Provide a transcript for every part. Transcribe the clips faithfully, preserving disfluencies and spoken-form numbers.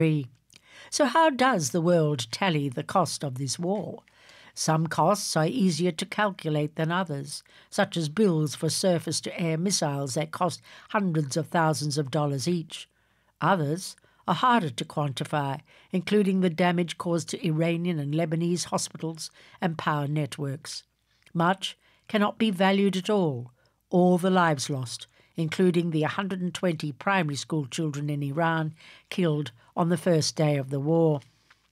So how does the world tally the cost of this war? Some costs are easier to calculate than others, such as bills for surface-to-air missiles that cost hundreds of thousands of dollars each. Others are harder to quantify, including the damage caused to Iranian and Lebanese hospitals and power networks. Much cannot be valued at all. All the lives lost, including the one hundred twenty primary school children in Iran killed on the first day of the war.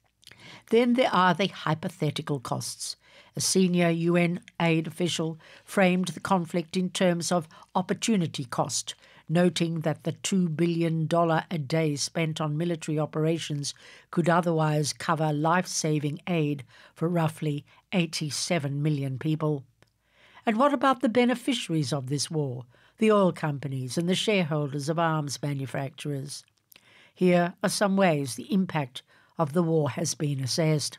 Then there are the hypothetical costs. A senior U N aid official framed the conflict in terms of opportunity cost, noting that the two billion dollars a day spent on military operations could otherwise cover life-saving aid for roughly eighty-seven million people. And what about the beneficiaries of this war, the oil companies and the shareholders of arms manufacturers? Here are some ways the impact of the war has been assessed.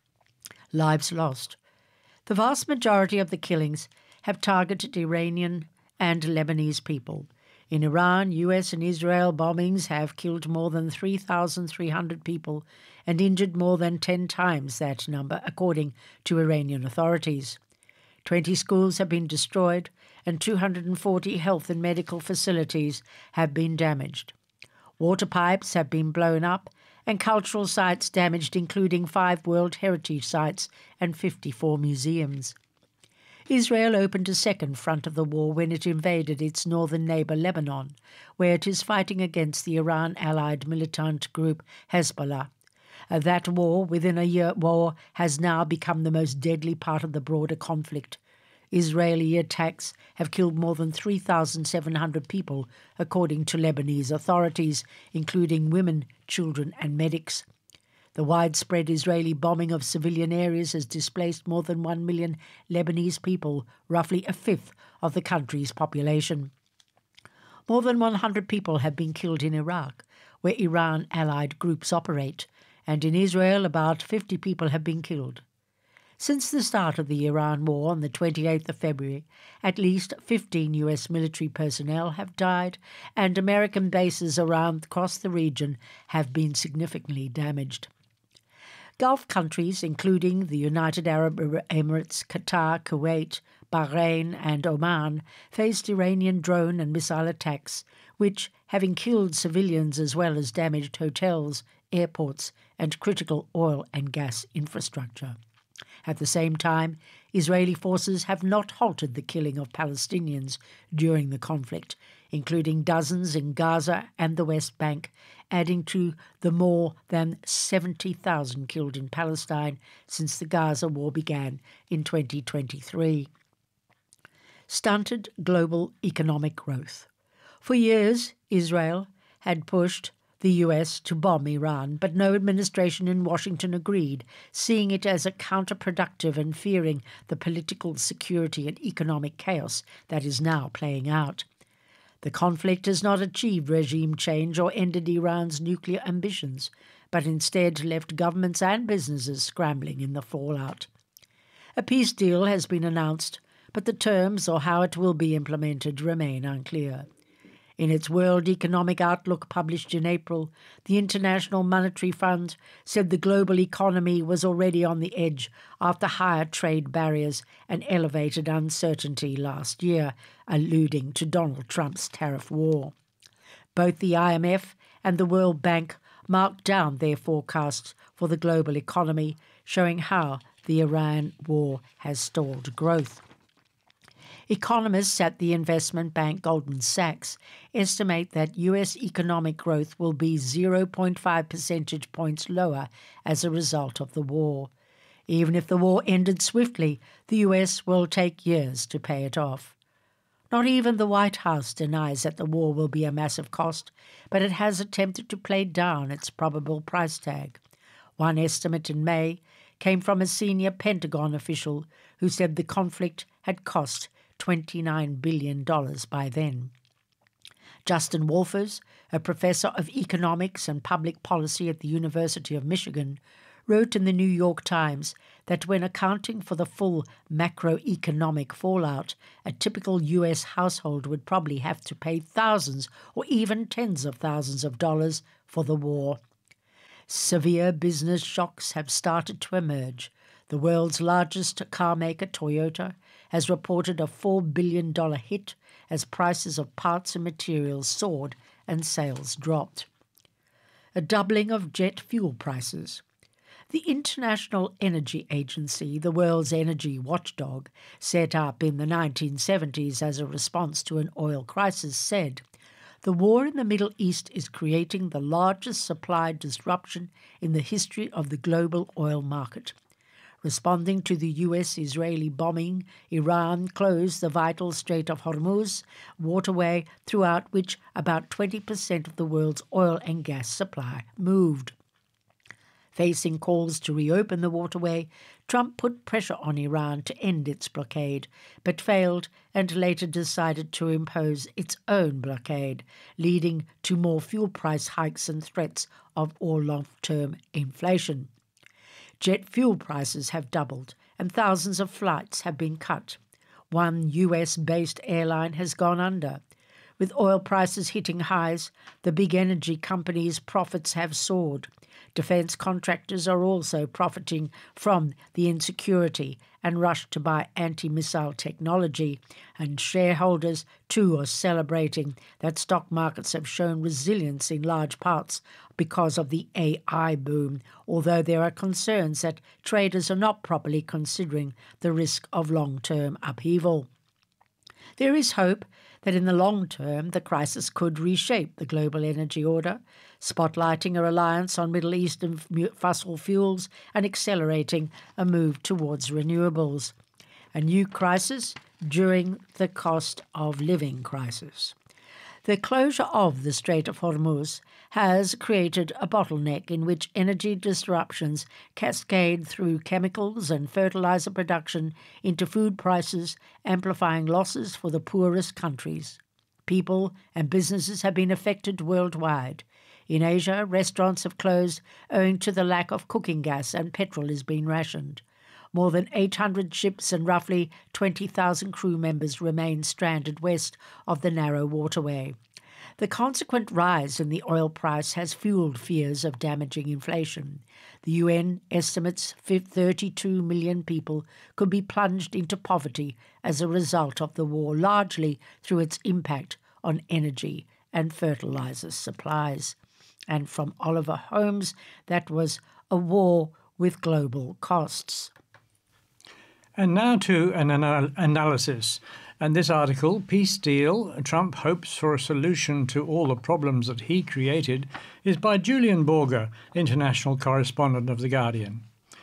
Lives lost. The vast majority of the killings have targeted Iranian and Lebanese people. In Iran, U S and Israel bombings have killed more than three thousand three hundred people and injured more than ten times that number, according to Iranian authorities. Twenty schools have been destroyed and two hundred forty health and medical facilities have been damaged. Water pipes have been blown up and cultural sites damaged, including five World Heritage Sites and fifty-four museums. Israel opened a second front of the war when it invaded its northern neighbour Lebanon, where it is fighting against the Iran-allied militant group Hezbollah. Uh, that war within a year war has now become the most deadly part of the broader conflict. Israeli attacks have killed more than three thousand seven hundred people, according to Lebanese authorities, including women, children and medics. The widespread Israeli bombing of civilian areas has displaced more than one million Lebanese people, roughly a fifth of the country's population. More than one hundred people have been killed in Iraq, where Iran-allied groups operate, and in Israel about fifty people have been killed. Since the start of the Iran war on the twenty-eighth of February, at least fifteen U S military personnel have died, and American bases around across the region have been significantly damaged. Gulf countries, including the United Arab Emirates, Qatar, Kuwait, Bahrain and Oman, faced Iranian drone and missile attacks, which, having killed civilians as well as damaged hotels, airports and critical oil and gas infrastructure. At the same time, Israeli forces have not halted the killing of Palestinians during the conflict, including dozens in Gaza and the West Bank, adding to the more than seventy thousand killed in Palestine since the Gaza war began in twenty twenty-three. Stunted global economic growth. For years, Israel had pushed the U S to bomb Iran, but no administration in Washington agreed, seeing it as a counterproductive and fearing the political security and economic chaos that is now playing out. The conflict has not achieved regime change or ended Iran's nuclear ambitions, but instead left governments and businesses scrambling in the fallout. A peace deal has been announced, but the terms or how it will be implemented remain unclear. In its World Economic Outlook published in April, the International Monetary Fund said the global economy was already on the edge after higher trade barriers and elevated uncertainty last year, alluding to Donald Trump's tariff war. Both the I M F and the World Bank marked down their forecasts for the global economy, showing how the Iran war has stalled growth. Economists at the investment bank Goldman Sachs estimate that U S economic growth will be zero point five percentage points lower as a result of the war. Even if the war ended swiftly, the U S will take years to pay it off. Not even the White House denies that the war will be a massive cost, but it has attempted to play down its probable price tag. One estimate in May came from a senior Pentagon official who said the conflict had cost twenty-nine billion dollars by then. Justin Wolfers, a professor of economics and public policy at the University of Michigan, wrote in the New York Times that when accounting for the full macroeconomic fallout, a typical U S household would probably have to pay thousands or even tens of thousands of dollars for the war. Severe business shocks have started to emerge. The world's largest car maker, Toyota, has reported a four billion dollars hit as prices of parts and materials soared and sales dropped. A doubling of jet fuel prices. The International Energy Agency, the world's energy watchdog, set up in the nineteen seventies as a response to an oil crisis, said, "The war in the Middle East is creating the largest supply disruption in the history of the global oil market." Responding to the U S-Israeli bombing, Iran closed the vital Strait of Hormuz waterway throughout which about twenty percent of the world's oil and gas supply moved. Facing calls to reopen the waterway, Trump put pressure on Iran to end its blockade, but failed and later decided to impose its own blockade, leading to more fuel price hikes and threats of all long-term inflation. Jet fuel prices have doubled and thousands of flights have been cut. One U S-based airline has gone under. With oil prices hitting highs, the big energy companies' profits have soared. Defence contractors are also profiting from the insecurity and rush to buy anti-missile technology, and shareholders too are celebrating that stock markets have shown resilience in large parts because of the A I boom, although there are concerns that traders are not properly considering the risk of long-term upheaval. There is hope that in the long term the crisis could reshape the global energy order, spotlighting a reliance on Middle Eastern fossil fuels and accelerating a move towards renewables. A new crisis during the cost of living crisis. The closure of the Strait of Hormuz has created a bottleneck in which energy disruptions cascade through chemicals and fertilizer production into food prices, amplifying losses for the poorest countries. People and businesses have been affected worldwide. In Asia, restaurants have closed owing to the lack of cooking gas, and petrol is being rationed. More than eight hundred ships and roughly twenty thousand crew members remain stranded west of the narrow waterway. The consequent rise in the oil price has fueled fears of damaging inflation. The U N estimates thirty-two million people could be plunged into poverty as a result of the war, largely through its impact on energy and fertilizer supplies. And from Oliver Holmes, that was a war with global costs. And now to an anal- analysis. And this article, Peace Deal, Trump Hopes for a Solution to All the Problems That He Created, is by Julian Borger, international correspondent of The Guardian.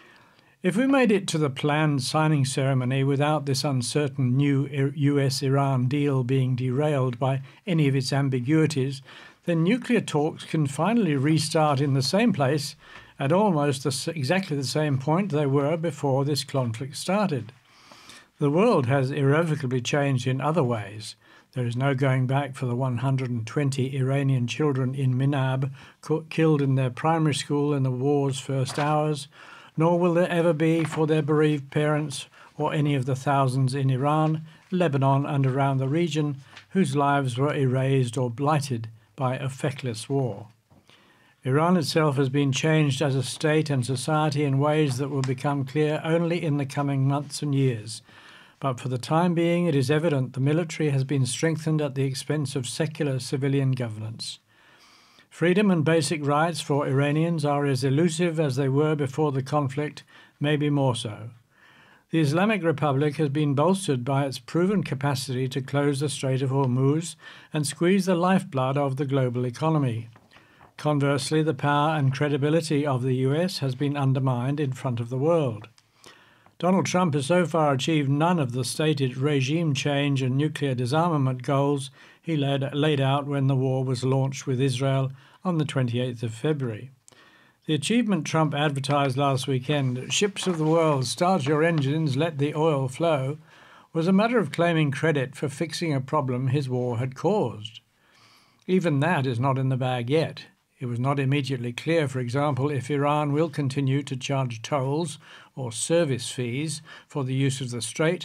If we made it to the planned signing ceremony without this uncertain new U S Iran deal being derailed by any of its ambiguities, then nuclear talks can finally restart in the same place at almost the, exactly the same point they were before this conflict started. The world has irrevocably changed in other ways. There is no going back for the one hundred twenty Iranian children in Minab killed in their primary school in the war's first hours, nor will there ever be for their bereaved parents or any of the thousands in Iran, Lebanon and around the region whose lives were erased or blighted by a feckless war. Iran itself has been changed as a state and society in ways that will become clear only in the coming months and years. But for the time being, it is evident the military has been strengthened at the expense of secular civilian governance. Freedom and basic rights for Iranians are as elusive as they were before the conflict, maybe more so. The Islamic Republic has been bolstered by its proven capacity to close the Strait of Hormuz and squeeze the lifeblood of the global economy. Conversely, the power and credibility of the U S has been undermined in front of the world. Donald Trump has so far achieved none of the stated regime change and nuclear disarmament goals he laid, laid out when the war was launched with Israel on the twenty-eighth of February. The achievement Trump advertised last weekend, "Ships of the world, start your engines, let the oil flow," was a matter of claiming credit for fixing a problem his war had caused. Even that is not in the bag yet. It was not immediately clear, for example, if Iran will continue to charge tolls or service fees for the use of the strait,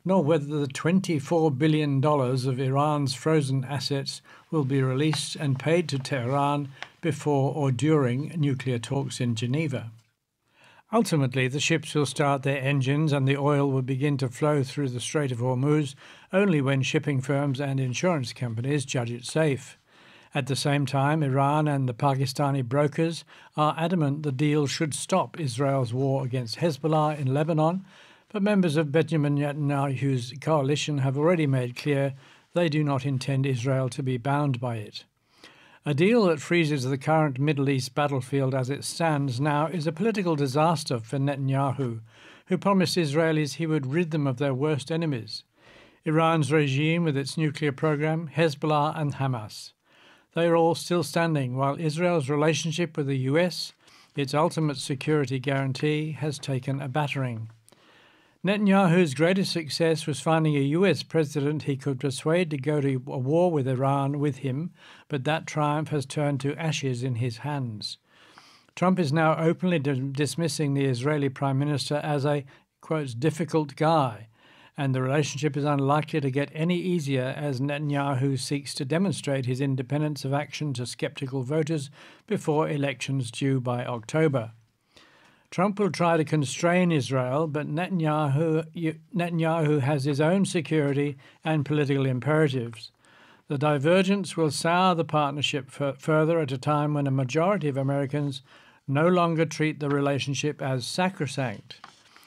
nor whether the twenty-four billion dollars of Iran's frozen assets will be released and paid to Tehran before or during nuclear talks in Geneva. Ultimately, the ships will start their engines and the oil will begin to flow through the Strait of Hormuz only when shipping firms and insurance companies judge it safe. At the same time, Iran and the Pakistani brokers are adamant the deal should stop Israel's war against Hezbollah in Lebanon, but members of Benjamin Netanyahu's coalition have already made clear they do not intend Israel to be bound by it. A deal that freezes the current Middle East battlefield as it stands now is a political disaster for Netanyahu, who promised Israelis he would rid them of their worst enemies, Iran's regime with its nuclear program, Hezbollah and Hamas. They are all still standing, while Israel's relationship with the U S, its ultimate security guarantee, has taken a battering. Netanyahu's greatest success was finding a U S president he could persuade to go to a war with Iran with him, but that triumph has turned to ashes in his hands. Trump is now openly di- dismissing the Israeli Prime Minister as a, quote, difficult guy, and the relationship is unlikely to get any easier as Netanyahu seeks to demonstrate his independence of action to skeptical voters before elections due by October. Trump will try to constrain Israel, but Netanyahu, Netanyahu has his own security and political imperatives. The divergence will sour the partnership f- further at a time when a majority of Americans no longer treat the relationship as sacrosanct.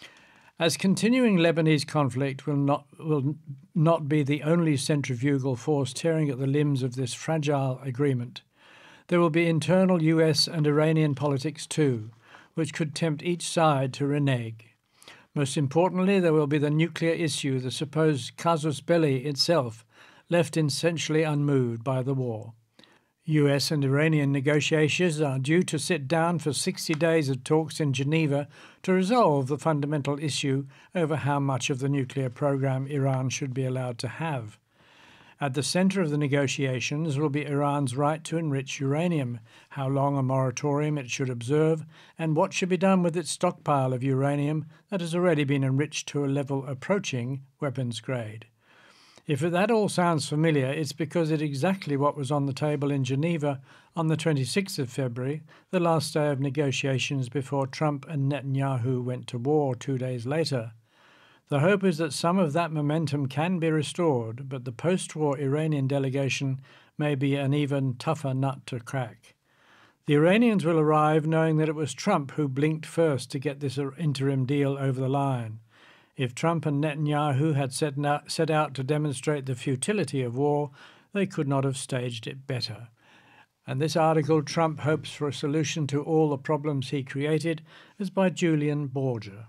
As continuing Lebanese conflict will not, will not be the only centrifugal force tearing at the limbs of this fragile agreement, there will be internal U S and Iranian politics too, which could tempt each side to renege. Most importantly, there will be the nuclear issue, the supposed casus belli itself, left essentially unmoved by the war. U S and Iranian negotiations are due to sit down for sixty days of talks in Geneva to resolve the fundamental issue over how much of the nuclear program Iran should be allowed to have. At the center of the negotiations will be Iran's right to enrich uranium, how long a moratorium it should observe, and what should be done with its stockpile of uranium that has already been enriched to a level approaching weapons grade. If that all sounds familiar, it's because it's exactly what was on the table in Geneva on the twenty-sixth of February, the last day of negotiations before Trump and Netanyahu went to war two days later. The hope is that some of that momentum can be restored, but the post-war Iranian delegation may be an even tougher nut to crack. The Iranians will arrive knowing that it was Trump who blinked first to get this interim deal over the line. If Trump and Netanyahu had set out, set out to demonstrate the futility of war, they could not have staged it better. And this article, Trump Hopes for a Solution to All the Problems He Created, is by Julian Borger.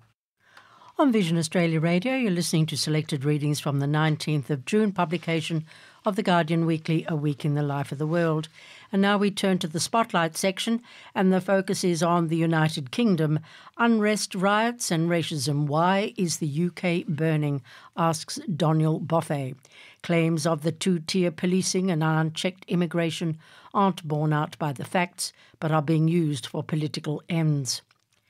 On Vision Australia Radio, you're listening to selected readings from the nineteenth of June publication of The Guardian Weekly, A Week in the Life of the World. And now we turn to the Spotlight section, and the focus is on the United Kingdom. Unrest, riots and racism. Why is the U K burning? Asks Doniel Boffey. Claims of the two-tier policing and unchecked immigration aren't borne out by the facts, but are being used for political ends.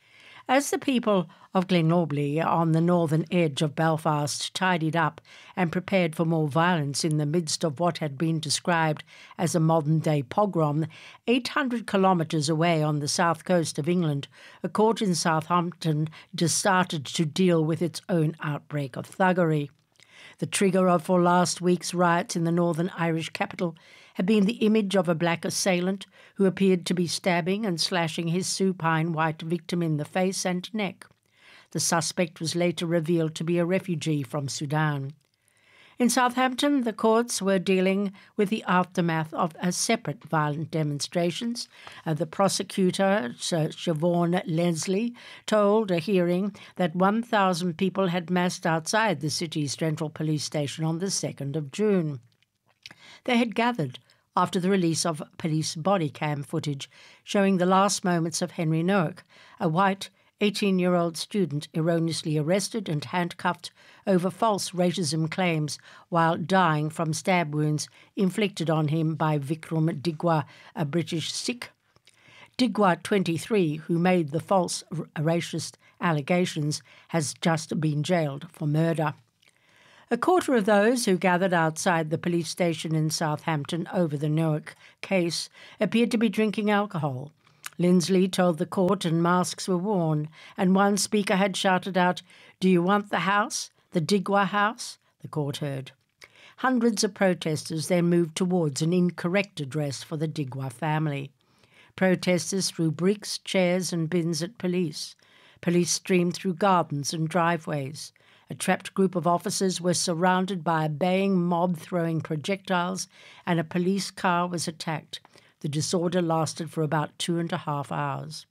As the people of Glenormley on the northern edge of Belfast tidied up and prepared for more violence in the midst of what had been described as a modern-day pogrom, eight hundred kilometres away on the south coast of England, a court in Southampton just started to deal with its own outbreak of thuggery. The trigger of for last week's riots in the northern Irish capital had been the image of a black assailant who appeared to be stabbing and slashing his supine white victim in the face and neck. The suspect was later revealed to be a refugee from Sudan. In Southampton, the courts were dealing with the aftermath of a separate violent demonstrations. Uh, the prosecutor, Sir Siobhan Leslie, told a hearing that one thousand people had massed outside the city's central police station on the second of June. They had gathered after the release of police body cam footage showing the last moments of Henry Noack, a white eighteen-year-old student erroneously arrested and handcuffed over false racism claims while dying from stab wounds inflicted on him by Vikram Digwa, a British Sikh. Digwa, twenty-three, who made the false racist allegations, has just been jailed for murder. A quarter of those who gathered outside the police station in Southampton over the Noack case appeared to be drinking alcohol. Lindsley told the court and masks were worn, and one speaker had shouted out, "Do you want the house? The Digwa house?" The court heard. Hundreds of protesters then moved towards an incorrect address for the Digwa family. Protesters threw bricks, chairs and bins at police. Police streamed through gardens and driveways. A trapped group of officers were surrounded by a baying mob throwing projectiles, and a police car was attacked. The disorder lasted for about two and a half hours.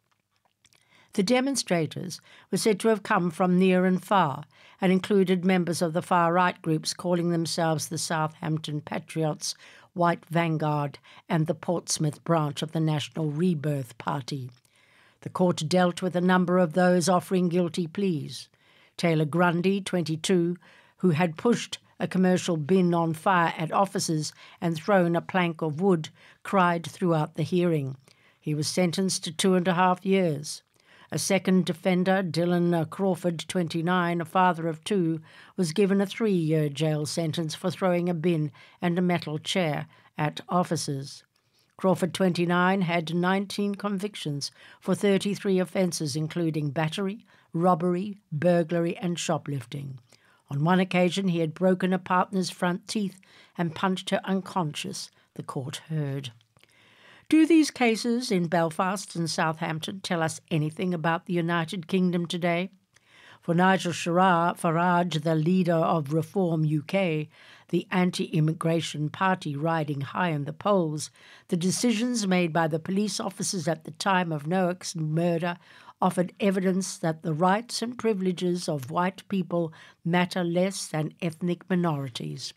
The demonstrators were said to have come from near and far and included members of the far-right groups calling themselves the Southampton Patriots, White Vanguard and the Portsmouth branch of the National Rebirth Party. The court dealt with a number of those offering guilty pleas. Taylor Grundy, twenty-two, who had pushed a commercial bin on fire at officers and thrown a plank of wood, cried throughout the hearing. He was sentenced to two and a half years. A second defender, Dylan Crawford, twenty-nine, a father of two, was given a three-year jail sentence for throwing a bin and a metal chair at officers. Crawford, twenty-nine, had nineteen convictions for thirty-three offences, including battery, robbery, burglary and shoplifting. On one occasion he had broken a partner's front teeth and punched her unconscious, the court heard. Do these cases in Belfast and Southampton tell us anything about the United Kingdom today? For Nigel Farage, the leader of Reform U K, the anti-immigration party riding high in the polls, the decisions made by the police officers at the time of Noack's murder offered evidence that the rights and privileges of white people matter less than ethnic minorities.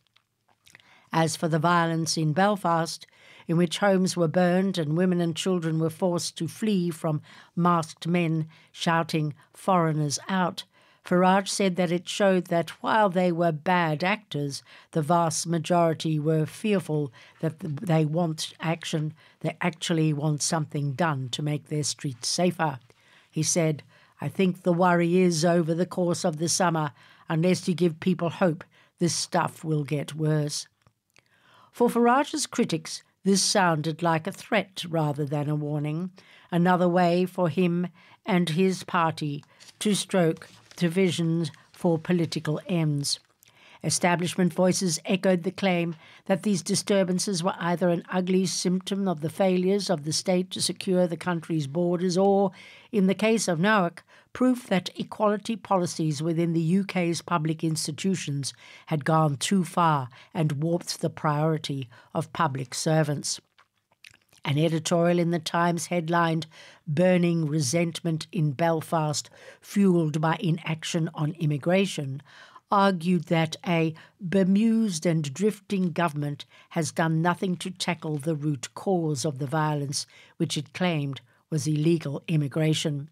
As for the violence in Belfast, in which homes were burned and women and children were forced to flee from masked men shouting "foreigners out," Farage said that it showed that while they were bad actors, the vast majority were fearful that they want action, they actually want something done to make their streets safer. He said, "I think the worry is over the course of the summer, unless you give people hope, this stuff will get worse." For Farage's critics, this sounded like a threat rather than a warning, another way for him and his party to stroke divisions for political ends. Establishment voices echoed the claim that these disturbances were either an ugly symptom of the failures of the state to secure the country's borders or, in the case of Noack, proof that equality policies within the U K's public institutions had gone too far and warped the priority of public servants. An editorial in the Times headlined "Burning Resentment in Belfast, Fuelled by Inaction on Immigration," argued that a bemused and drifting government has done nothing to tackle the root cause of the violence, which it claimed was illegal immigration.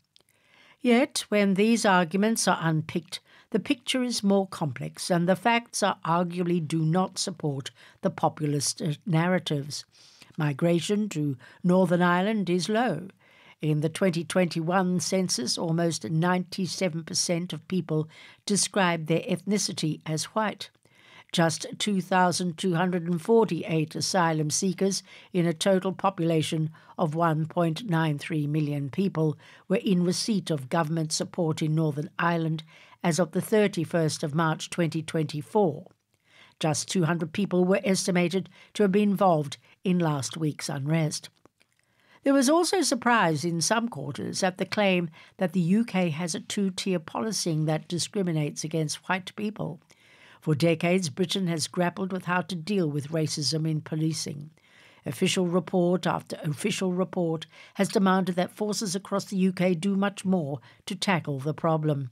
Yet, when these arguments are unpicked, the picture is more complex, and the facts are arguably do not support the populist narratives. Migration to Northern Ireland is low. In the twenty twenty-one census, almost ninety-seven percent of people described their ethnicity as white. Just two thousand two hundred forty-eight asylum seekers in a total population of one point nine three million people were in receipt of government support in Northern Ireland as of the thirty-first of March twenty twenty-four. Just two hundred people were estimated to have been involved in last week's unrest. There was also surprise in some quarters at the claim that the U K has a two-tier policing that discriminates against white people. For decades, Britain has grappled with how to deal with racism in policing. Official report after official report has demanded that forces across the U K do much more to tackle the problem.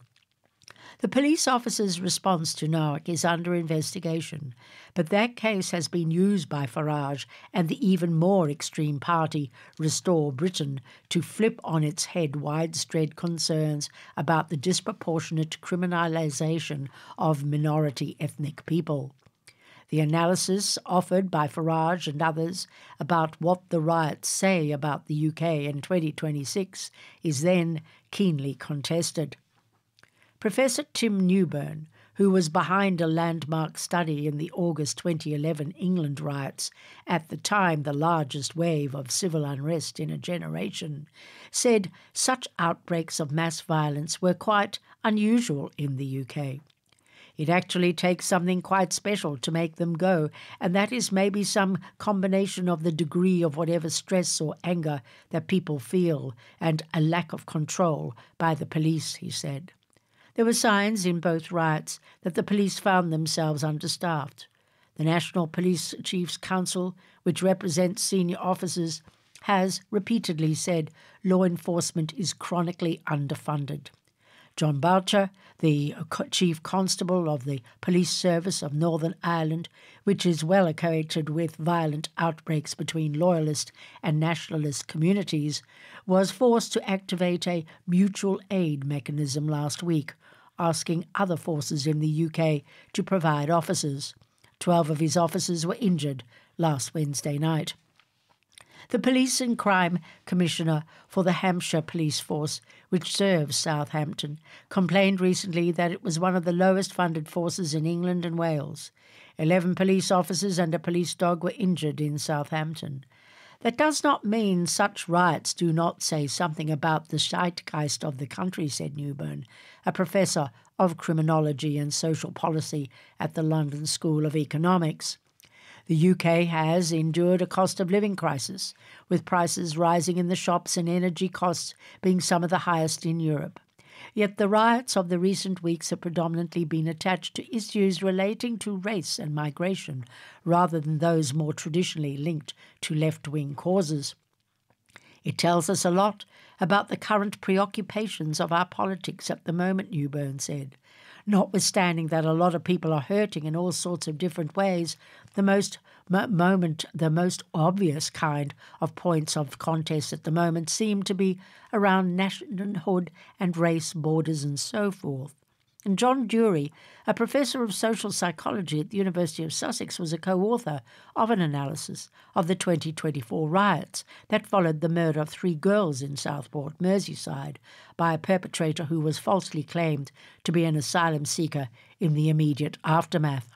The police officer's response to Noack is under investigation, but that case has been used by Farage and the even more extreme party, Restore Britain, to flip on its head widespread concerns about the disproportionate criminalisation of minority ethnic people. The analysis offered by Farage and others about what the riots say about the U K in twenty twenty-six is then keenly contested. Professor Tim Newburn, who was behind a landmark study in the August twenty eleven England riots, at the time the largest wave of civil unrest in a generation, said such outbreaks of mass violence were quite unusual in the U K. It actually takes something quite special to make them go, and that is maybe some combination of the degree of whatever stress or anger that people feel and a lack of control by the police, he said. There were signs in both riots that the police found themselves understaffed. The National Police Chiefs Council, which represents senior officers, has repeatedly said law enforcement is chronically underfunded. John Boucher, the Chief Constable of the Police Service of Northern Ireland, which is well acquainted with violent outbreaks between loyalist and nationalist communities, was forced to activate a mutual aid mechanism last week, asking other forces in the U K to provide officers. Twelve of his officers were injured last Wednesday night. The Police and Crime Commissioner for the Hampshire Police Force, which serves Southampton, complained recently that it was one of the lowest funded forces in England and Wales. Eleven police officers and a police dog were injured in Southampton. That does not mean such riots do not say something about the zeitgeist of the country, said Newburn, a professor of criminology and social policy at the London School of Economics. The U K has endured a cost of living crisis, with prices rising in the shops and energy costs being some of the highest in Europe. Yet the riots of the recent weeks have predominantly been attached to issues relating to race and migration, rather than those more traditionally linked to left-wing causes. It tells us a lot about the current preoccupations of our politics at the moment, Newburn said. Notwithstanding that a lot of people are hurting in all sorts of different ways, the most mo- moment, the most obvious kind of points of contest at the moment seem to be around nationhood and race borders and so forth. And John Dury, a professor of social psychology at the University of Sussex, was a co-author of an analysis of the twenty twenty-four riots that followed the murder of three girls in Southport, Merseyside, by a perpetrator who was falsely claimed to be an asylum seeker in the immediate aftermath.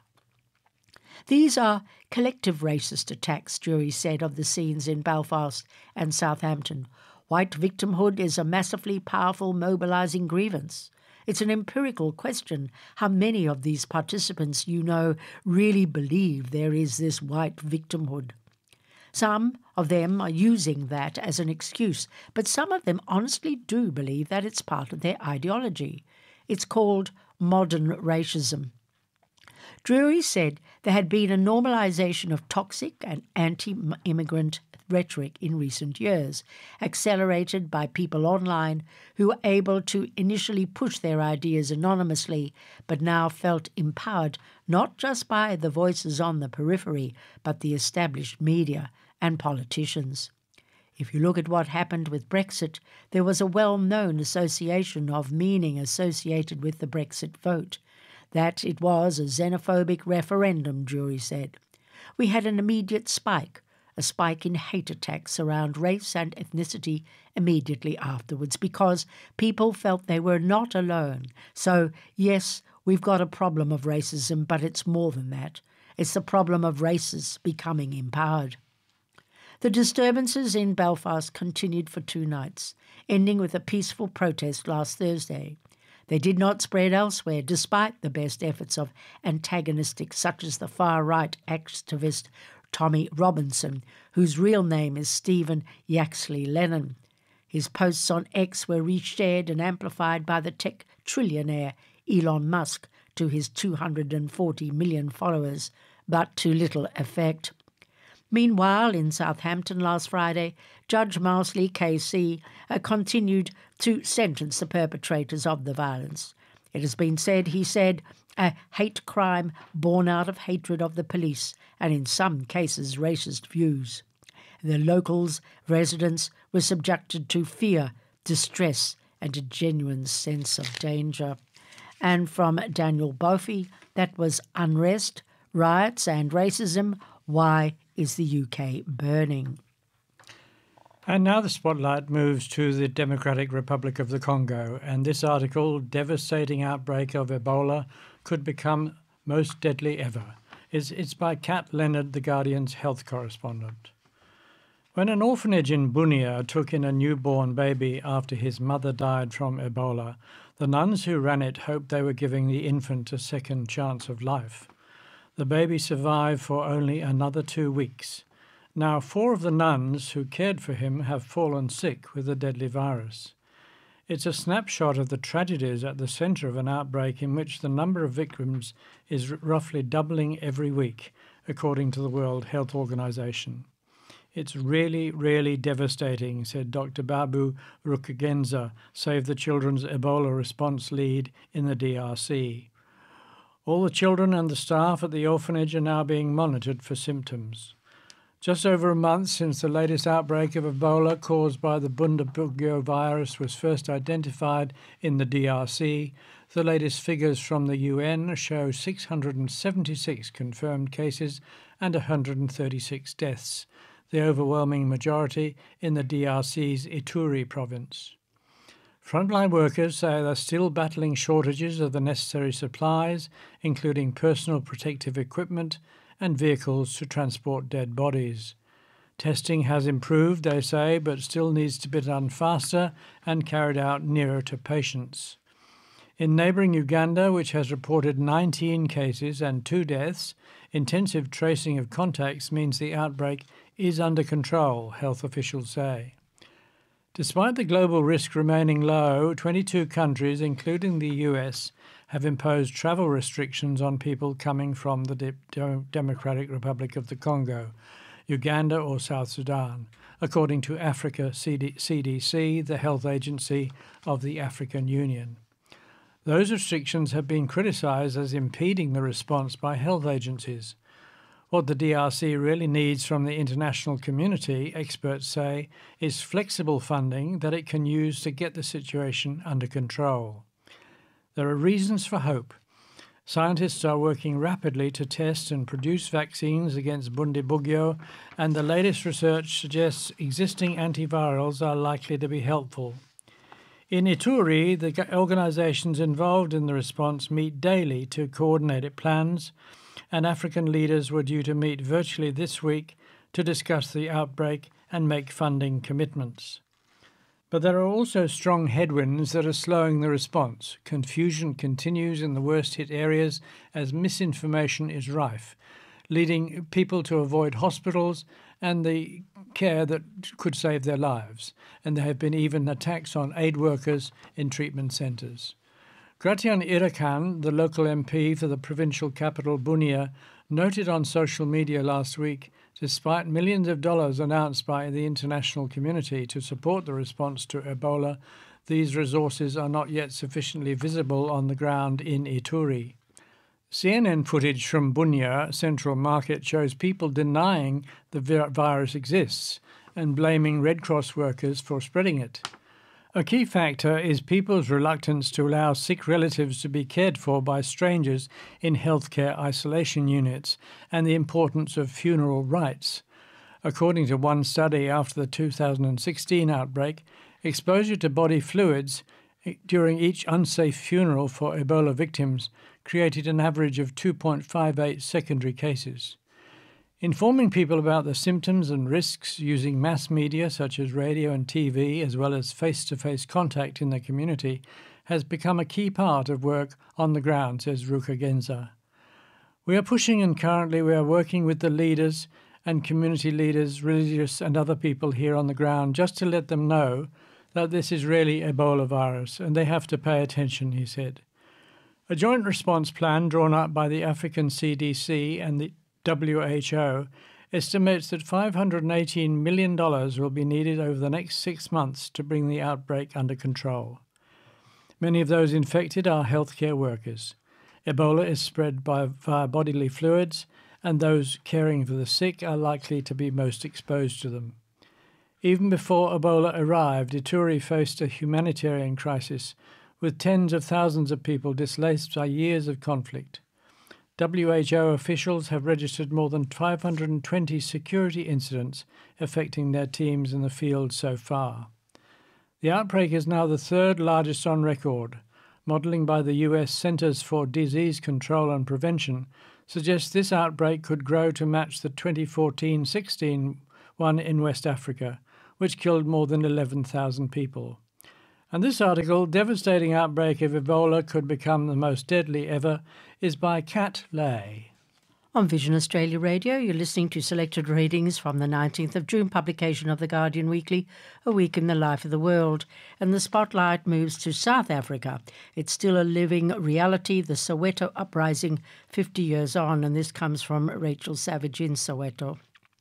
These are collective racist attacks, Dury said of the scenes in Belfast and Southampton. White victimhood is a massively powerful mobilising grievance. It's an empirical question how many of these participants you know really believe there is this white victimhood. Some of them are using that as an excuse, but some of them honestly do believe that it's part of their ideology. It's called modern racism. Drury said there had been a normalisation of toxic and anti-immigrant rhetoric in recent years, accelerated by people online who were able to initially push their ideas anonymously, but now felt empowered not just by the voices on the periphery, but the established media and politicians. If you look at what happened with Brexit, there was a well-known association of meaning associated with the Brexit vote, that it was a xenophobic referendum, Dury said. We had an immediate spike, a spike in hate attacks around race and ethnicity immediately afterwards, because people felt they were not alone. So, yes, we've got a problem of racism, but it's more than that. It's the problem of races becoming empowered. The disturbances in Belfast continued for two nights, ending with a peaceful protest last Thursday. They did not spread elsewhere, despite the best efforts of antagonistics such as the far-right activist Tommy Robinson, whose real name is Stephen Yaxley Lennon. His posts on X were reshared and amplified by the tech trillionaire Elon Musk to his two hundred forty million followers, but to little effect. Meanwhile, in Southampton last Friday, Judge Mousley K C uh, continued to sentence the perpetrators of the violence. It has been said, he said, a hate crime born out of hatred of the police and in some cases racist views. The locals, residents, were subjected to fear, distress and a genuine sense of danger. And from Daniel Bofi, that was Unrest, Riots and Racism, Why is the U K Burning? And now the spotlight moves to the Democratic Republic of the Congo, and this article, Devastating Outbreak of Ebola Could Become Most Deadly Ever, is it's by Kat Leonard, The Guardian's health correspondent. When an orphanage in Bunia took in a newborn baby after his mother died from Ebola, the nuns who ran it hoped they were giving the infant a second chance of life. The baby survived for only another two weeks. Now, four of the nuns who cared for him have fallen sick with the deadly virus. It's a snapshot of the tragedies at the centre of an outbreak in which the number of victims is r- roughly doubling every week, according to the World Health Organization. It's really, really devastating, said Doctor Babu Rukagenza, Save the Children's Ebola response lead in the D R C. All the children and the staff at the orphanage are now being monitored for symptoms. Just over a month since the latest outbreak of Ebola caused by the Bundibugyo virus was first identified in the D R C, the latest figures from the U N show six hundred seventy-six confirmed cases and one hundred thirty-six deaths, the overwhelming majority in the D R C's Ituri province. Frontline workers say they're still battling shortages of the necessary supplies, including personal protective equipment and vehicles to transport dead bodies. Testing has improved, they say, but still needs to be done faster and carried out nearer to patients. In neighbouring Uganda, which has reported nineteen cases and two deaths, intensive tracing of contacts means the outbreak is under control, health officials say. Despite the global risk remaining low, twenty-two countries, including the U S, have imposed travel restrictions on people coming from the De- Democratic Republic of the Congo, Uganda or South Sudan, according to Africa C D C, the health agency of the African Union. Those restrictions have been criticised as impeding the response by health agencies. What the D R C really needs from the international community, experts say, is flexible funding that it can use to get the situation under control. There are reasons for hope. Scientists are working rapidly to test and produce vaccines against Bundibugyo, and the latest research suggests existing antivirals are likely to be helpful. In Ituri, the organisations involved in the response meet daily to coordinate plans, and African leaders were due to meet virtually this week to discuss the outbreak and make funding commitments. But there are also strong headwinds that are slowing the response. Confusion continues in the worst-hit areas as misinformation is rife, leading people to avoid hospitals and the care that could save their lives. And there have been even attacks on aid workers in treatment centres. Gratian Irakan, the local M P for the provincial capital Bunia, noted on social media last week, despite millions of dollars announced by the international community to support the response to Ebola, these resources are not yet sufficiently visible on the ground in Ituri. C N N footage from Bunia Central Market shows people denying the virus exists and blaming Red Cross workers for spreading it. A key factor is people's reluctance to allow sick relatives to be cared for by strangers in healthcare isolation units and the importance of funeral rites. According to one study after the two thousand sixteen outbreak, exposure to body fluids during each unsafe funeral for Ebola victims created an average of two point five eight secondary cases. Informing people about the symptoms and risks using mass media such as radio and T V, as well as face-to-face contact in the community, has become a key part of work on the ground, says Rukagenza. We are pushing and currently we are working with the leaders and community leaders, religious and other people here on the ground just to let them know that this is really Ebola virus and they have to pay attention, he said. A joint response plan drawn up by the African C D C and the W H O estimates that five hundred eighteen million dollars will be needed over the next six months to bring the outbreak under control. Many of those infected are healthcare workers. Ebola is spread by, via bodily fluids, and those caring for the sick are likely to be most exposed to them. Even before Ebola arrived, Ituri faced a humanitarian crisis, with tens of thousands of people displaced by years of conflict. W H O officials have registered more than five hundred twenty security incidents affecting their teams in the field so far. The outbreak is now the third largest on record. Modelling by the U S Centers for Disease Control and Prevention suggests this outbreak could grow to match the twenty fourteen sixteen one in West Africa, which killed more than eleven thousand people. And this article, Devastating Outbreak of Ebola Could Become the Most Deadly Ever, is by Kat Lay. On Vision Australia Radio, you're listening to selected readings from the nineteenth of June publication of The Guardian Weekly, A Week in the Life of the World. And the spotlight moves to South Africa. It's still a living reality, the Soweto uprising fifty years on, and this comes from Rachel Savage in Soweto.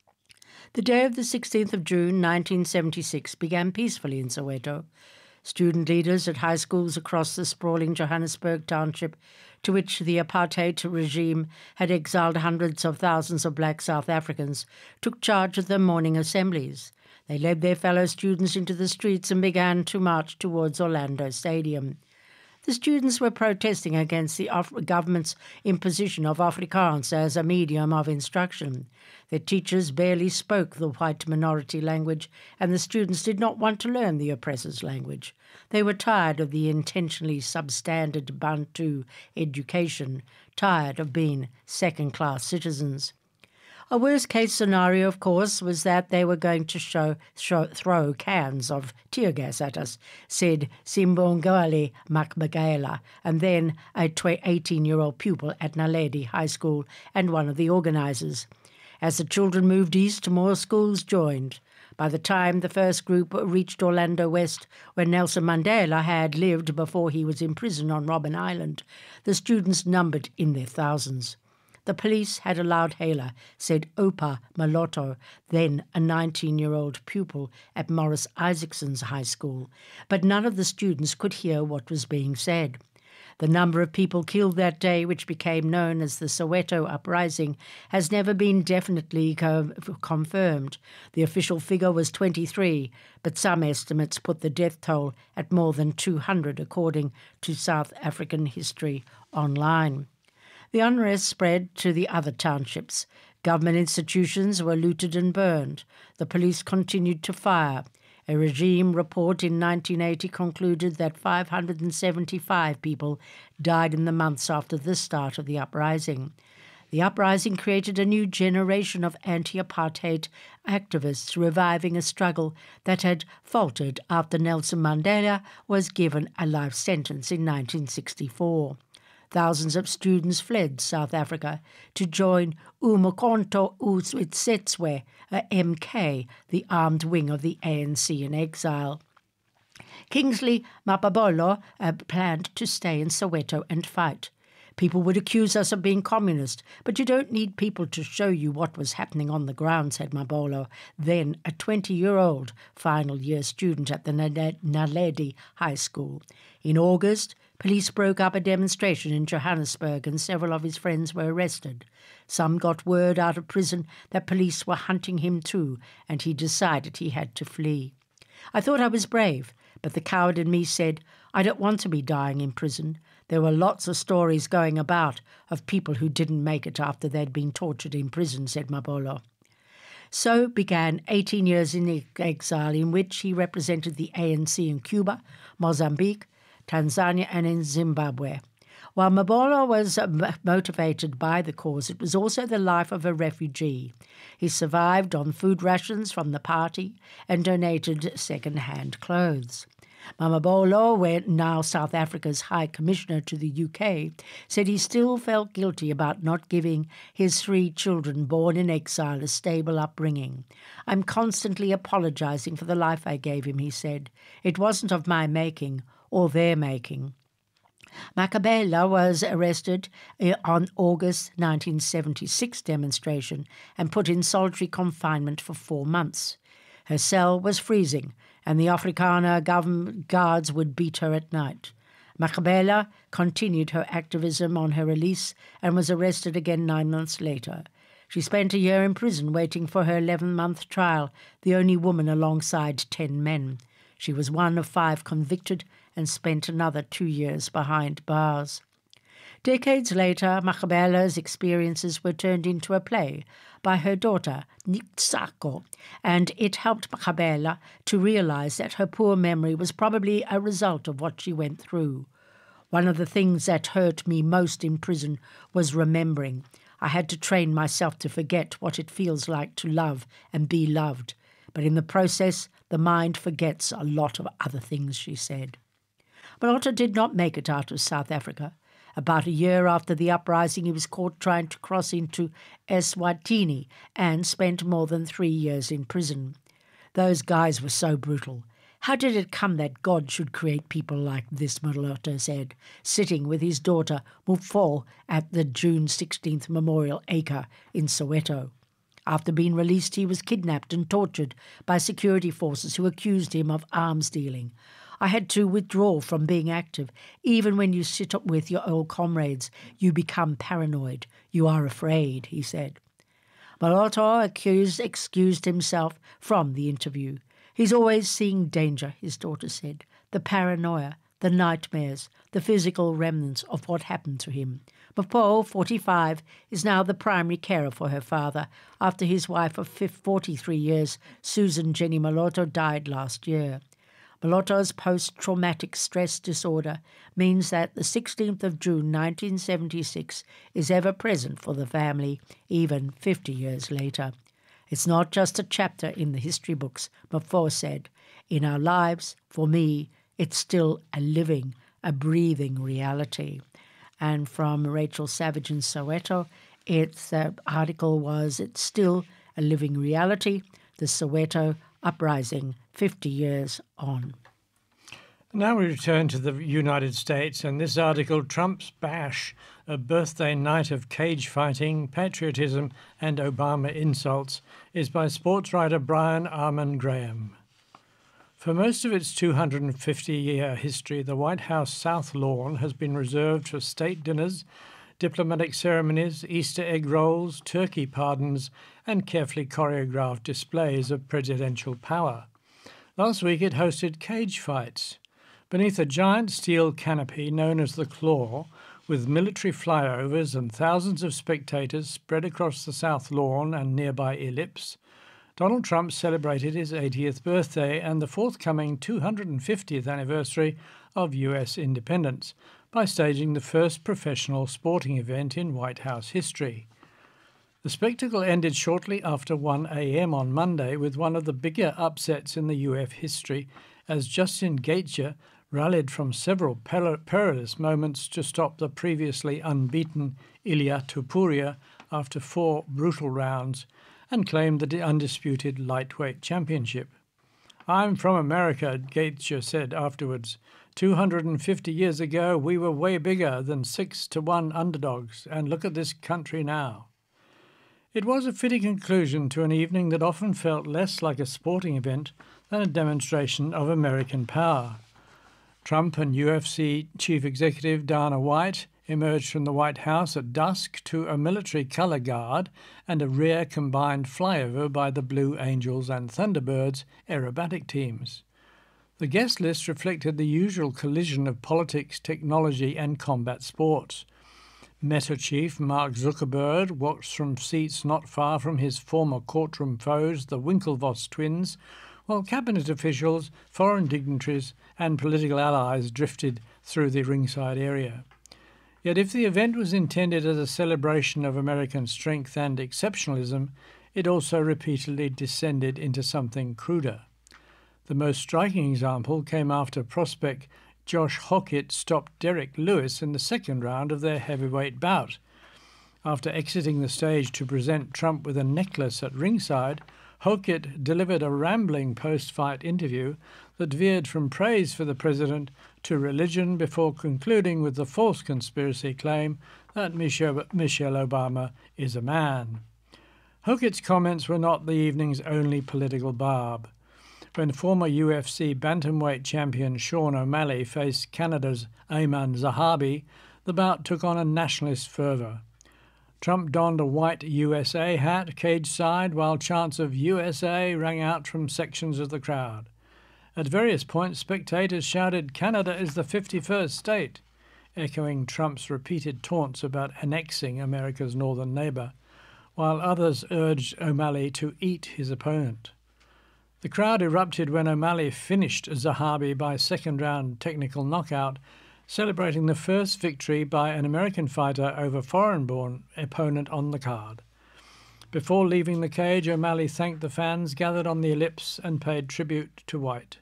The day of the sixteenth of June nineteen seventy-six began peacefully in Soweto. Student leaders at high schools across the sprawling Johannesburg township, to which the apartheid regime had exiled hundreds of thousands of black South Africans, took charge of their morning assemblies. They led their fellow students into the streets and began to march towards Orlando Stadium. The students were protesting against the government's imposition of Afrikaans as a medium of instruction. Their teachers barely spoke the white minority language, and the students did not want to learn the oppressor's language. They were tired of the intentionally substandard Bantu education, tired of being second-class citizens. A worst-case scenario, of course, was that they were going to show, show, throw cans of tear gas at us, said Simbongole Makbagela, and then a eighteen-year-old pupil at Naledi High School and one of the organisers. As the children moved east, more schools joined. By the time the first group reached Orlando West, where Nelson Mandela had lived before he was imprisoned on Robben Island, the students numbered in their thousands. The police had allowed Hela, said Opa Maloto, then a nineteen-year-old pupil at Morris Isaacson's high school, but none of the students could hear what was being said. The number of people killed that day, which became known as the Soweto Uprising, has never been definitely co- confirmed. The official figure was twenty-three, but some estimates put the death toll at more than two hundred, according to South African History Online. The unrest spread to the other townships. Government institutions were looted and burned. The police continued to fire. A regime report in nineteen eighty concluded that five hundred seventy-five people died in the months after the start of the uprising. The uprising created a new generation of anti-apartheid activists, reviving a struggle that had faltered after Nelson Mandela was given a life sentence in nineteen sixty-four. Thousands of students fled South Africa to join Umkhonto weSizwe, M K, the armed wing of the A N C in exile. Kingsley Mapabolo uh, planned to stay in Soweto and fight. People would accuse us of being communist, but you don't need people to show you what was happening on the ground, said Mabolo, then a twenty-year-old final-year student at the Naledi High School. In August, police broke up a demonstration in Johannesburg and several of his friends were arrested. Some got word out of prison that police were hunting him too, and he decided he had to flee. I thought I was brave, but the coward in me said, I don't want to be dying in prison. There were lots of stories going about of people who didn't make it after they'd been tortured in prison, said Mabolo. So began eighteen years in exile in which he represented the A N C in Cuba, Mozambique, Tanzania and in Zimbabwe. While Mabolo was motivated by the cause, it was also the life of a refugee. He survived on food rations from the party and donated second-hand clothes. Mamabolo, now South Africa's High Commissioner to the U K, said he still felt guilty about not giving his three children born in exile a stable upbringing. I'm constantly apologising for the life I gave him, he said. It wasn't of my making or their making. Makabela was arrested on August nineteen seventy-six demonstration and put in solitary confinement for four months. Her cell was freezing, and the Afrikaner government guards would beat her at night. Makabela continued her activism on her release and was arrested again nine months later. She spent a year in prison waiting for her eleven-month trial, the only woman alongside ten men. She was one of five convicted and spent another two years behind bars. Decades later, Makgabela's experiences were turned into a play by her daughter, Ntsako, and it helped Makgabela to realize that her poor memory was probably a result of what she went through. One of the things that hurt me most in prison was remembering. I had to train myself to forget what it feels like to love and be loved. But in the process, the mind forgets a lot of other things, she said. Moloto did not make it out of South Africa. About a year after the uprising, he was caught trying to cross into Eswatini and spent more than three years in prison. Those guys were so brutal. How did it come that God should create people like this, Moloto said, sitting with his daughter Mufo at the June sixteenth Memorial Acre in Soweto. After being released, he was kidnapped and tortured by security forces who accused him of arms dealing. I had to withdraw from being active. Even when you sit up with your old comrades, you become paranoid. You are afraid, he said. Moloto accused, excused himself from the interview. He's always seeing danger, his daughter said. The paranoia, the nightmares, the physical remnants of what happened to him. Mufo, forty-five, is now the primary carer for her father after his wife of forty-three years, Susan Jenny Moloto, died last year. Moloto's post-traumatic stress disorder means that the sixteenth of June nineteen seventy-six is ever present for the family, even fifty years later. It's not just a chapter in the history books, Mufo said. In our lives, for me, it's still a living, a breathing reality. And from Rachel Savage in Soweto, its uh, article was, It's Still a Living Reality, the Soweto Uprising, fifty years on. Now we return to the United States, and this article, Trump's Bash, a birthday night of cage fighting, patriotism and Obama insults, is by sports writer Brian Arman Graham. For most of its two hundred fifty year history, the White House South Lawn has been reserved for state dinners, diplomatic ceremonies, Easter egg rolls, turkey pardons, and carefully choreographed displays of presidential power. Last week it hosted cage fights. Beneath a giant steel canopy known as the Claw, with military flyovers and thousands of spectators spread across the South Lawn and nearby Ellipse, Donald Trump celebrated his eightieth birthday and the forthcoming two hundred fiftieth anniversary of U S independence by staging the first professional sporting event in White House history. The spectacle ended shortly after one a m on Monday with one of the bigger upsets in the U F history as Justin Gaethje rallied from several perilous moments to stop the previously unbeaten Ilia Topuria after four brutal rounds and claimed the undisputed lightweight championship. "I'm from America," Gaethje said afterwards. two hundred fifty years ago, we were way bigger than six to one underdogs, and look at this country now." It was a fitting conclusion to an evening that often felt less like a sporting event than a demonstration of American power. Trump and U F C Chief Executive Dana White emerged from the White House at dusk to a military colour guard and a rare combined flyover by the Blue Angels and Thunderbirds aerobatic teams. The guest list reflected the usual collision of politics, technology and combat sports. Meta chief Mark Zuckerberg watched from seats not far from his former courtroom foes, the Winklevoss twins, while cabinet officials, foreign dignitaries and political allies drifted through the ringside area. Yet if the event was intended as a celebration of American strength and exceptionalism, it also repeatedly descended into something cruder. The most striking example came after prospect Josh Hockett stopped Derek Lewis in the second round of their heavyweight bout. After exiting the stage to present Trump with a necklace at ringside, Hockett delivered a rambling post-fight interview that veered from praise for the president to religion before concluding with the false conspiracy claim that Michelle, Michelle Obama is a man. Hockett's comments were not the evening's only political barb. When former U F C bantamweight champion Sean O'Malley faced Canada's Ayman Zahabi, the bout took on a nationalist fervour. Trump donned a white U S A hat cage-side while chants of U S A rang out from sections of the crowd. At various points, spectators shouted, "Canada is the fifty-first state." echoing Trump's repeated taunts about annexing America's northern neighbour, while others urged O'Malley to eat his opponent. The crowd erupted when O'Malley finished Zahabi by second-round technical knockout, celebrating the first victory by an American fighter over foreign-born opponent on the card. Before leaving the cage, O'Malley thanked the fans gathered on the ellipse and paid tribute to White.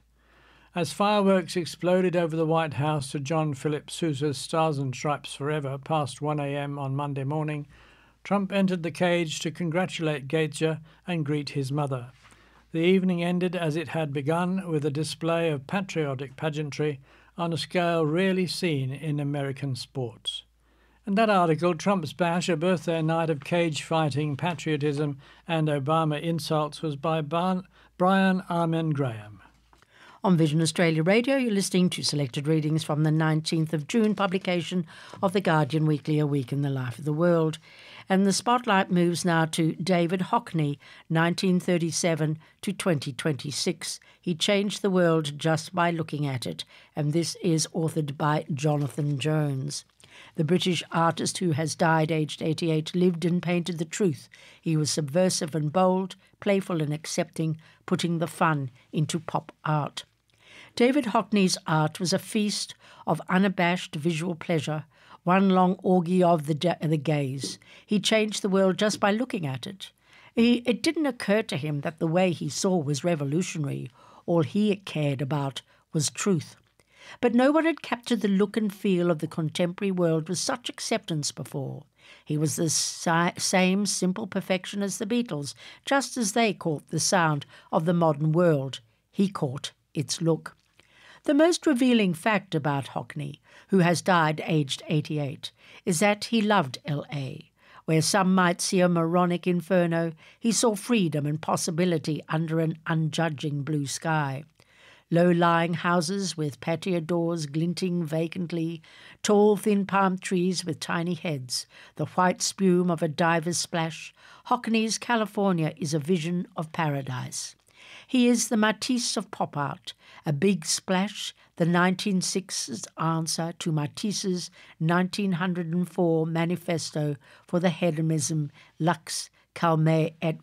As fireworks exploded over the White House to John Philip Sousa's Stars and Stripes Forever past one a m on Monday morning, Trump entered the cage to congratulate Gaetja and greet his mother. The evening ended as it had begun, with a display of patriotic pageantry on a scale rarely seen in American sports. In that article, Trump's bash, a birthday night of cage fighting, patriotism and Obama insults, was by Brian Armen Graham. On Vision Australia Radio, you're listening to selected readings from the nineteenth of June publication of The Guardian Weekly, A Week in the Life of the World. And the spotlight moves now to David Hockney, nineteen thirty-seven to twenty twenty-six. He changed the world just by looking at it, and this is authored by Jonathan Jones. The British artist who has died aged eighty-eight lived and painted the truth. He was subversive and bold, playful and accepting, putting the fun into pop art. David Hockney's art was a feast of unabashed visual pleasure, one long orgy of the, da- the gaze. He changed the world just by looking at it. He, it didn't occur to him that the way he saw was revolutionary. All he cared about was truth. But no one had captured the look and feel of the contemporary world with such acceptance before. He was the si- same simple perfection as the Beatles, just as they caught the sound of the modern world. He caught its look. The most revealing fact about Hockney, who has died aged eighty-eight, is that he loved L A. Where some might see a moronic inferno, he saw freedom and possibility under an unjudging blue sky. Low-lying houses with patio doors glinting vacantly, tall thin palm trees with tiny heads, the white spume of a diver's splash, Hockney's California is a vision of paradise. He is the Matisse of pop art, a big splash, the nineteen oh six's answer to Matisse's nineteen oh four manifesto for the hedonism Lux calme et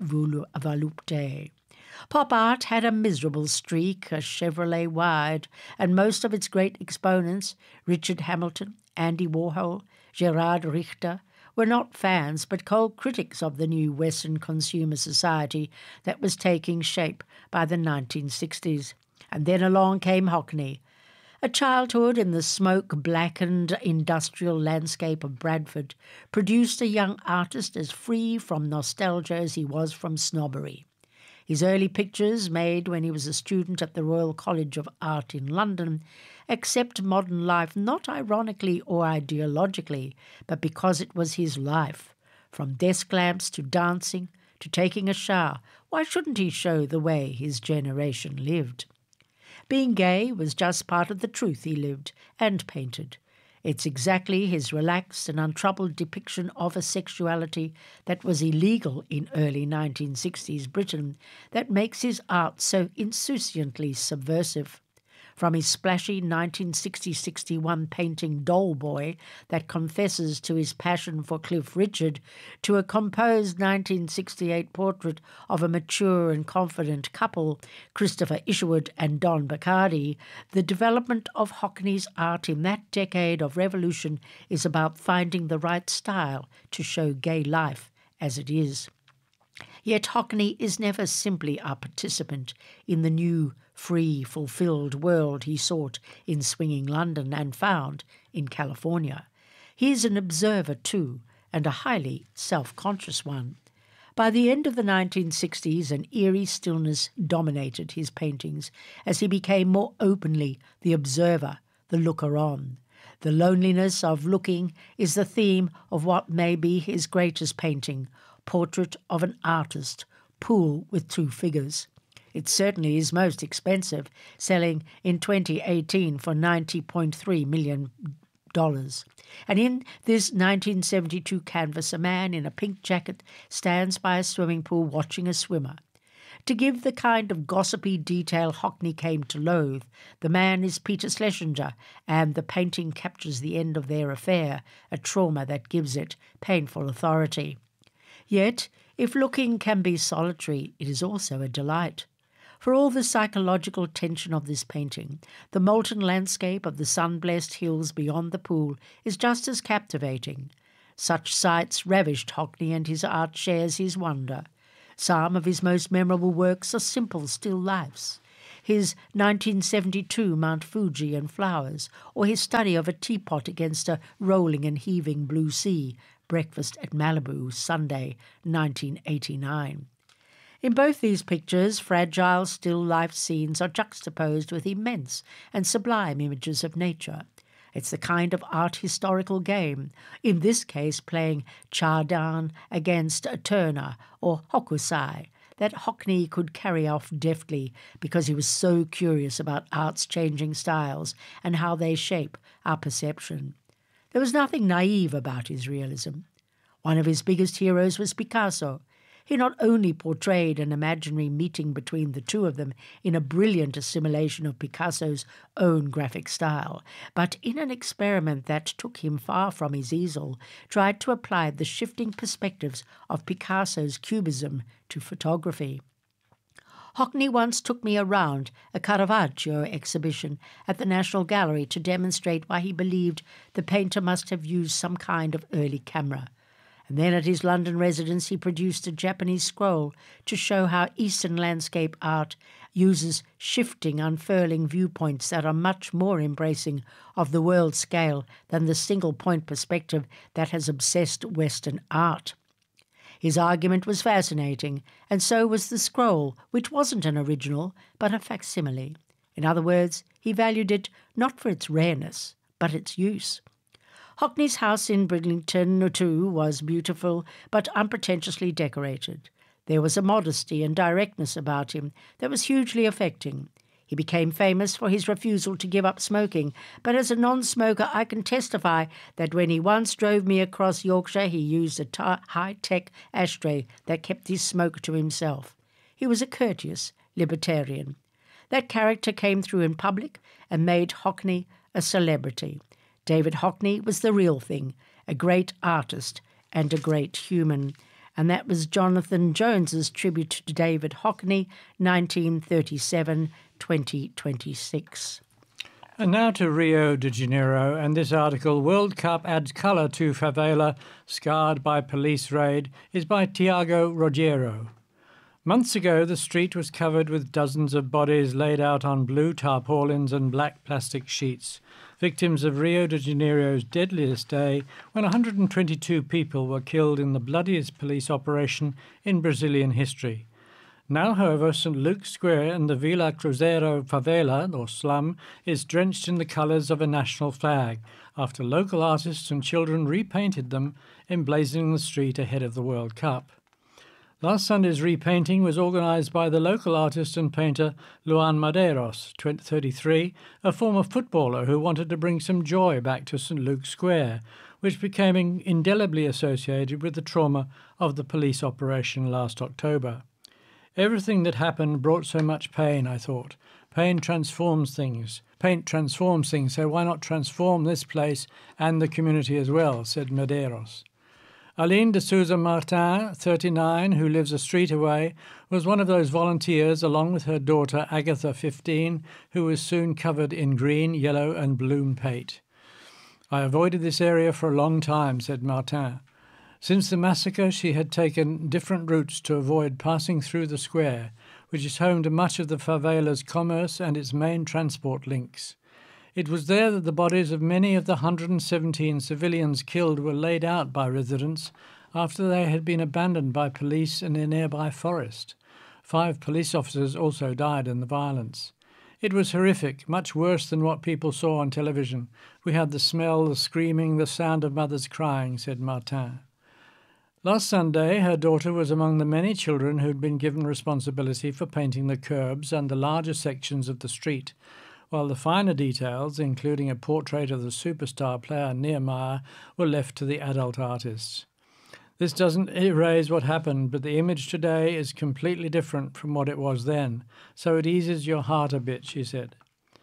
volupte. Pop art had a miserable streak, a Chevrolet wide, and most of its great exponents, Richard Hamilton, Andy Warhol, Gerard Richter, were not fans but cold critics of the new Western consumer society that was taking shape by the nineteen sixties. And then along came Hockney. A childhood in the smoke-blackened industrial landscape of Bradford produced a young artist as free from nostalgia as he was from snobbery. His early pictures, made when he was a student at the Royal College of Art in London, accept modern life not ironically or ideologically, but because it was his life. From desk lamps to dancing to taking a shower, why shouldn't he show the way his generation lived? Being gay was just part of the truth he lived and painted. It's exactly his relaxed and untroubled depiction of a sexuality that was illegal in early nineteen sixties Britain that makes his art so insouciantly subversive. From his splashy nineteen sixty to sixty-one painting Doll Boy that confesses to his passion for Cliff Richard, to a composed nineteen sixty-eight portrait of a mature and confident couple, Christopher Isherwood and Don Bacardi, the development of Hockney's art in that decade of revolution is about finding the right style to show gay life as it is. Yet Hockney is never simply a participant in the new, free, fulfilled world he sought in swinging London and found in California. He is an observer too, and a highly self-conscious one. By the end of the nineteen sixties, an eerie stillness dominated his paintings as he became more openly the observer, the looker-on. The loneliness of looking is the theme of what may be his greatest painting, Portrait of an Artist, Pool with Two Figures. It certainly is most expensive, selling in twenty eighteen for ninety point three million dollars. And in this nineteen seventy-two canvas, a man in a pink jacket stands by a swimming pool watching a swimmer. To give the kind of gossipy detail Hockney came to loathe, the man is Peter Schlesinger, and the painting captures the end of their affair, a trauma that gives it painful authority. Yet, if looking can be solitary, it is also a delight. For all the psychological tension of this painting, the molten landscape of the sun-blessed hills beyond the pool is just as captivating. Such sights ravished Hockney, and his art shares his wonder. Some of his most memorable works are simple still lifes. His nineteen seventy-two Mount Fuji and Flowers, or his study of a teapot against a rolling and heaving blue sea, Breakfast at Malibu, Sunday, nineteen eighty-nine. In both these pictures, fragile, still life scenes are juxtaposed with immense and sublime images of nature. It's the kind of art historical game, in this case playing Chardin against Turner or Hokusai, that Hockney could carry off deftly because he was so curious about art's changing styles and how they shape our perception. There was nothing naive about his realism. One of his biggest heroes was Picasso. He not only portrayed an imaginary meeting between the two of them in a brilliant assimilation of Picasso's own graphic style, but in an experiment that took him far from his easel, tried to apply the shifting perspectives of Picasso's cubism to photography. Hockney once took me around a Caravaggio exhibition at the National Gallery to demonstrate why he believed the painter must have used some kind of early camera. And then at his London residence he produced a Japanese scroll to show how Eastern landscape art uses shifting, unfurling viewpoints that are much more embracing of the world scale than the single-point perspective that has obsessed Western art. His argument was fascinating, and so was the scroll, which wasn't an original, but a facsimile. In other words, he valued it not for its rareness, but its use. Hockney's house in Bridlington, too, was beautiful, but unpretentiously decorated. There was a modesty and directness about him that was hugely affecting. He became famous for his refusal to give up smoking, but as a non-smoker I can testify that when he once drove me across Yorkshire he used a t- high-tech ashtray that kept his smoke to himself. He was a courteous libertarian. That character came through in public and made Hockney a celebrity. David Hockney was the real thing, a great artist and a great human. And that was Jonathan Jones's tribute to David Hockney, nineteen thirty-seven to twenty twenty-six. And now to Rio de Janeiro, and this article, World Cup Adds Colour to Favela Scarred by Police Raid, is by Tiago Rogero. Months ago, the street was covered with dozens of bodies laid out on blue tarpaulins and black plastic sheets, victims of Rio de Janeiro's deadliest day, when one hundred twenty-two people were killed in the bloodiest police operation in Brazilian history. Now, however, Saint Luke's Square and the Vila Cruzeiro favela, or slum, is drenched in the colours of a national flag, after local artists and children repainted them, emblazoning the street ahead of the World Cup. Last Sunday's repainting was organised by the local artist and painter Luan Madeiros, thirty-three, a former footballer who wanted to bring some joy back to Saint Luke's Square, which became indelibly associated with the trauma of the police operation last October. Everything that happened brought so much pain, I thought. Pain transforms things. Paint transforms things, so why not transform this place and the community as well, said Madeiros. Aline de Souza Martin, thirty-nine, who lives a street away, was one of those volunteers, along with her daughter Agatha, fifteen, who was soon covered in green, yellow and blue paint. I avoided this area for a long time, said Martin. Since the massacre, she had taken different routes to avoid passing through the square, which is home to much of the favela's commerce and its main transport links. It was there that the bodies of many of the one hundred seventeen civilians killed were laid out by residents after they had been abandoned by police in a nearby forest. Five police officers also died in the violence. It was horrific, much worse than what people saw on television. We had the smell, the screaming, the sound of mothers crying, said Martin. Last Sunday, her daughter was among the many children who had been given responsibility for painting the curbs and the larger sections of the street, while the finer details, including a portrait of the superstar player Niemeyer, were left to the adult artists. This doesn't erase what happened, but the image today is completely different from what it was then, so it eases your heart a bit, she said.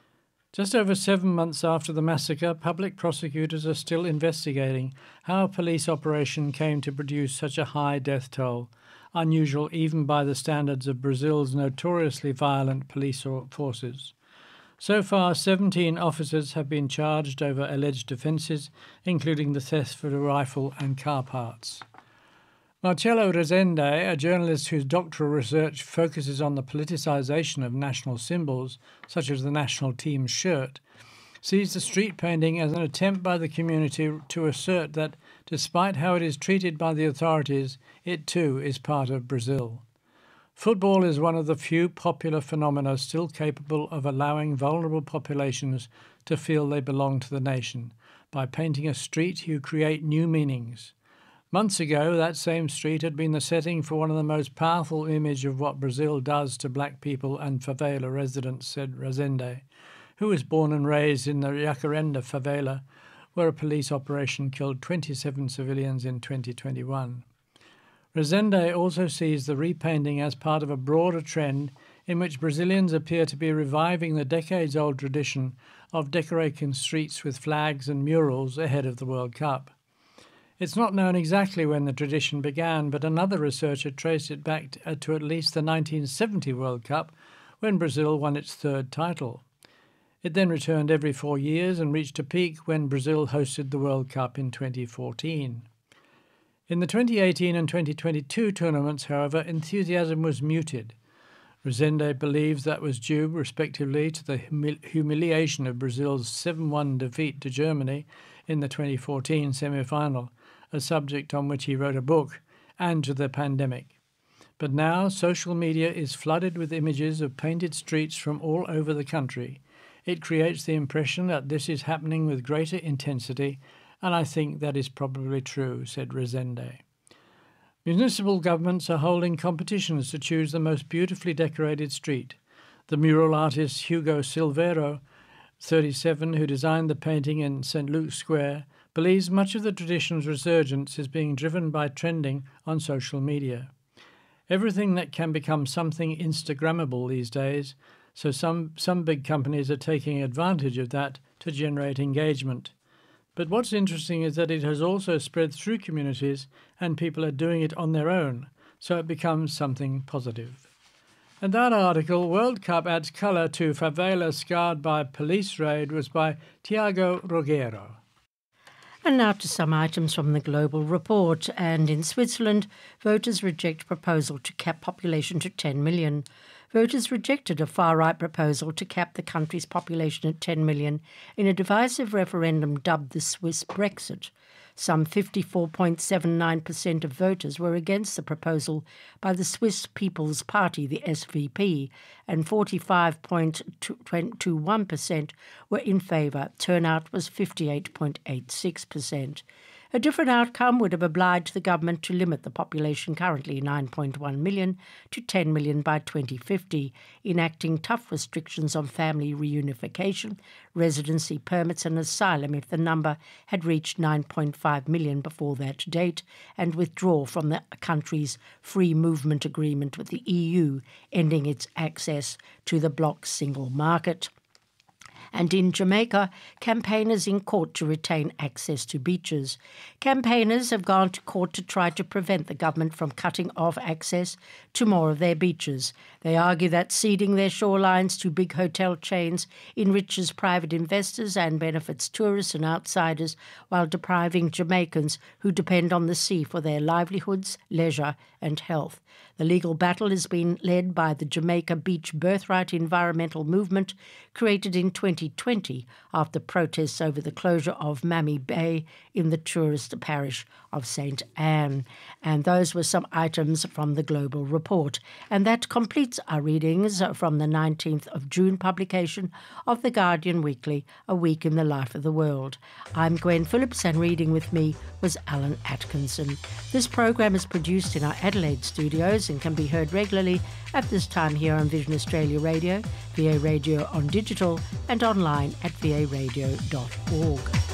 Just over seven months after the massacre, public prosecutors are still investigating how a police operation came to produce such a high death toll, unusual even by the standards of Brazil's notoriously violent police forces. So far, seventeen officers have been charged over alleged offences, including the theft of a rifle and car parts. Marcelo Rezende, a journalist whose doctoral research focuses on the politicisation of national symbols, such as the national team's shirt, sees the street painting as an attempt by the community to assert that, despite how it is treated by the authorities, it too is part of Brazil. Football is one of the few popular phenomena still capable of allowing vulnerable populations to feel they belong to the nation. By painting a street, you create new meanings. Months ago, that same street had been the setting for one of the most powerful images of what Brazil does to black people and favela residents, said Rezende, who was born and raised in the Jacaranda favela, where a police operation killed twenty-seven civilians in twenty twenty-one. Rezende also sees the repainting as part of a broader trend in which Brazilians appear to be reviving the decades-old tradition of decorating streets with flags and murals ahead of the World Cup. It's not known exactly when the tradition began, but another researcher traced it back to at least the nineteen seventy World Cup, when Brazil won its third title. It then returned every four years and reached a peak when Brazil hosted the World Cup in twenty fourteen. In the twenty eighteen and twenty twenty-two tournaments, however, enthusiasm was muted. Rezende believes that was due, respectively, to the humili- humiliation of Brazil's seven one defeat to Germany in the twenty fourteen semi-final, a subject on which he wrote a book, and to the pandemic. But now social media is flooded with images of painted streets from all over the country. It creates the impression that this is happening with greater intensity, and I think that is probably true, said Rezende. Municipal governments are holding competitions to choose the most beautifully decorated street. The mural artist Hugo Silveiro, thirty-seven, who designed the painting in Saint Luke's Square, believes much of the tradition's resurgence is being driven by trending on social media. Everything that can become something Instagrammable these days, so some, some big companies are taking advantage of that to generate engagement. But what's interesting is that it has also spread through communities and people are doing it on their own, so it becomes something positive. And that article, World Cup Adds Colour to Favela Scarred by Police Raid, was by Tiago Rogero. And now to some items from the Global Report. And in Switzerland, voters reject proposal to cap population to ten million. Voters rejected a far-right proposal to cap the country's population at ten million in a divisive referendum dubbed the Swiss Brexit. Some fifty-four point seven nine percent of voters were against the proposal by the Swiss People's Party, the S V P, and forty-five point two one percent were in favour. Turnout was fifty-eight point eight six percent. A different outcome would have obliged the government to limit the population, currently nine point one million, to ten million by twenty fifty, enacting tough restrictions on family reunification, residency permits and asylum if the number had reached nine point five million before that date, and withdraw from the country's free movement agreement with the E U, ending its access to the bloc's single market. And in Jamaica, campaigners in court to retain access to beaches. Campaigners have gone to court to try to prevent the government from cutting off access to more of their beaches. They argue that ceding their shorelines to big hotel chains enriches private investors and benefits tourists and outsiders, while depriving Jamaicans who depend on the sea for their livelihoods, leisure and health. The legal battle has been led by the Jamaica Beach Birthright environmental movement, created in twenty twenty after protests over the closure of Mammy Bay in the tourist parish of Saint Anne. And those were some items from the Global Report. And that completes our readings from the nineteenth of June publication of The Guardian Weekly, A Week in the Life of the World. I'm Gwen Phillips, and reading with me was Alan Atkinson. This program is produced in our Adelaide studios and can be heard regularly at this time here on Vision Australia Radio, V A Radio on digital, and online at v a radio dot org.